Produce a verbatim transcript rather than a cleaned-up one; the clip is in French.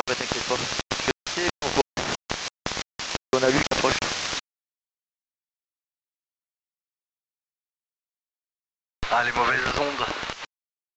pas, t'inquiète pas. Je vais essayer, on voit. On a vu qu'il approche. Ah, les mauvaises ondes.